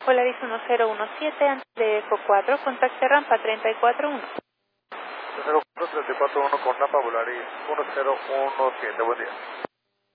Polaris 1017, antes de Eco 4, contacte rampa 341. 341 con rampa Polaris 1017, buen día.